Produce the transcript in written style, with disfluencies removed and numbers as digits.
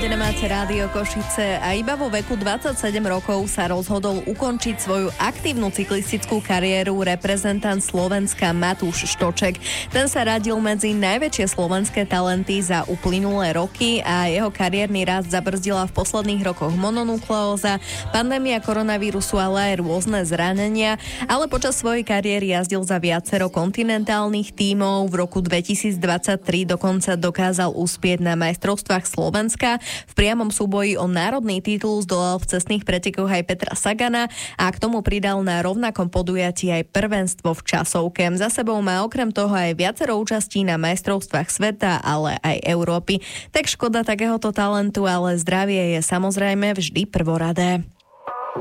Náladené máte Rádio Košice a iba vo veku 27 rokov sa rozhodol ukončiť svoju aktívnu cyklistickú kariéru reprezentant Slovenska Matúš Štoček. Ten sa radil medzi najväčšie slovenské talenty za uplynulé roky a jeho kariérny rast zabrzdila v posledných rokoch mononukleóza, pandémia koronavírusu, ale aj rôzne zranenia, ale počas svojej kariéry jazdil za viacero kontinentálnych tímov. V roku 2023 dokonca dokázal uspieť na majstrovstvách Slovenska. V priamom súboji o národný titul zdolal v cestných pretekoch aj Petra Sagana a k tomu pridal na rovnakom podujatí aj prvenstvo v časovke. Za sebou má okrem toho aj viacero účastí na majstrovstvách sveta, ale aj Európy. Tak škoda takéhoto talentu, ale zdravie je samozrejme vždy prvoradé.